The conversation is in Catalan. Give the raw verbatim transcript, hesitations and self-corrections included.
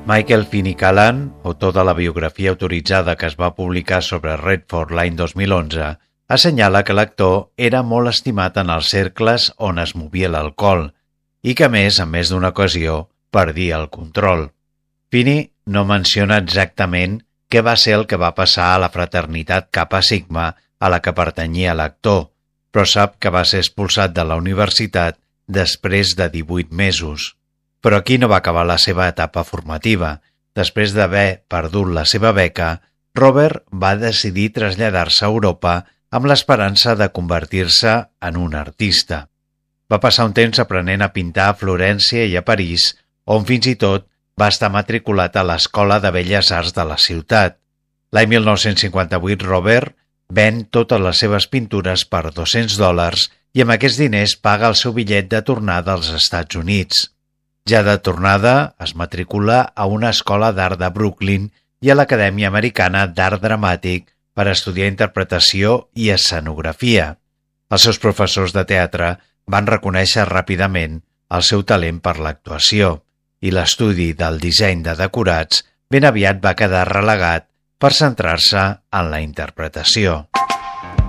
Michael Finney Callan, autor de la biografia autoritzada que es va publicar sobre Redford l'any dos mil onze, assenyala que l'actor era molt estimat en els cercles on es movia l'alcohol i que, a més, en més d'una ocasió, perdia el control. Finney no menciona exactament què va ser el que va passar a la fraternitat Kappa Sigma a la que pertanyia l'actor, però sap que va ser expulsat de la universitat després de divuit mesos. Però aquí no va acabar la seva etapa formativa. Després d'haver perdut la seva beca, Robert va decidir traslladar-se a Europa amb l'esperança de convertir-se en un artista. Va passar un temps aprenent a pintar a Florència i a París, on fins i tot va estar matriculat a l'Escola de Belles Arts de la ciutat. L'any mil nou-cents cinquanta-vuit, Robert ven totes les seves pintures per dos-cents dòlars i amb aquests diners paga el seu bitllet de tornada als Estats Units. Ja de tornada, es matricula a una escola d'art de Brooklyn i a l'Acadèmia Americana d'Art Dramàtic per estudiar interpretació i escenografia. Els seus professors de teatre van reconèixer ràpidament el seu talent per l'actuació i l'estudi del disseny de decorats ben aviat va quedar relegat per centrar-se en la interpretació.